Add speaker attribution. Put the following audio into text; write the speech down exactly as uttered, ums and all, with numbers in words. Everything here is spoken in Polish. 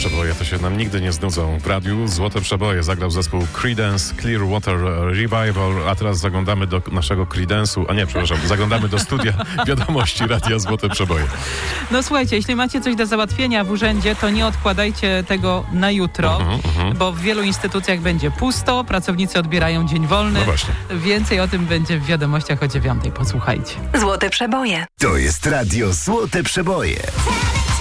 Speaker 1: przeboje to się nam nigdy nie znudzą. W radiu Złote Przeboje zagrał zespół Creedence Clearwater Revival, a teraz zaglądamy do naszego Creedence'u, a nie, przepraszam, zaglądamy do studia wiadomości Radia Złote Przeboje.
Speaker 2: No słuchajcie, jeśli macie coś do załatwienia w urzędzie, to nie odkładajcie tego na jutro,
Speaker 1: Mhm, mhm.
Speaker 2: bo w wielu instytucjach będzie pusto, pracownicy odbierają dzień wolny.
Speaker 1: No właśnie.
Speaker 2: Więcej o tym będzie w wiadomościach o dziewiątej. Posłuchajcie.
Speaker 3: Złote Przeboje.
Speaker 4: To jest Radio Złote Przeboje.